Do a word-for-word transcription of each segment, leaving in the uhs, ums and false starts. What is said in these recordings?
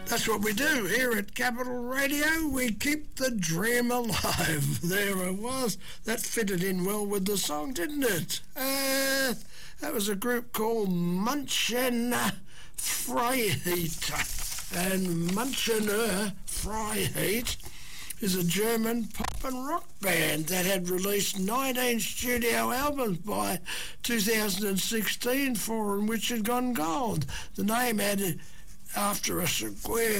That's what we do here at Capital Radio. We keep the dream alive. There it was. That fitted in well with the song, didn't it? Uh, that was a group called München Freiheit. And München Freiheit is a German pop and rock band that had released nineteen studio albums by two thousand sixteen, four in which had gone gold. The name added after a square,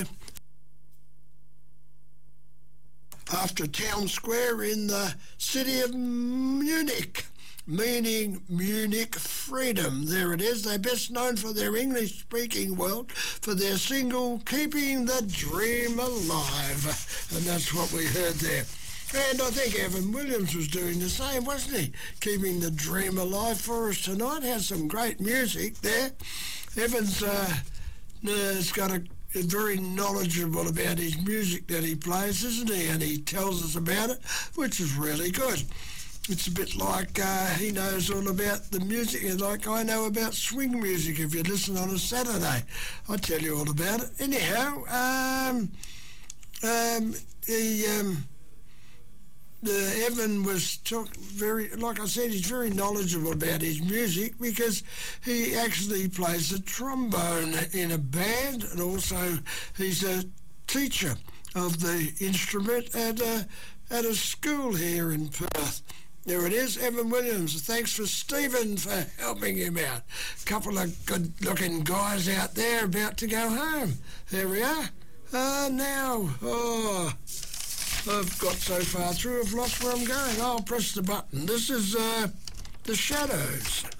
after a town square in the city of Munich, meaning Munich freedom. There it is. They're best known for their English-speaking world for their single Keeping the Dream Alive, and that's what we heard there. And I think Evan Williams was doing the same, wasn't he? Keeping the dream alive for us tonight. Has some great music there. Evan's uh, has got a, a very knowledgeable about his music that he plays, isn't he? And he tells us about it, which is really good. It's a bit like uh, he knows all about the music, like I know about swing music. If you listen on a Saturday, I tell you all about it. Anyhow, um, um, he... Um, Uh, Evan was talk very, like I said, he's very knowledgeable about his music because he actually plays the trombone in a band, and also he's a teacher of the instrument at a, at a school here in Perth. There it is, Evan Williams. Thanks for Stephen for helping him out. Couple of good-looking guys out there about to go home. There we are. Ah, uh, now, oh... I've got so far through, I've lost where I'm going. I'll press the button. This is uh, The Shadows.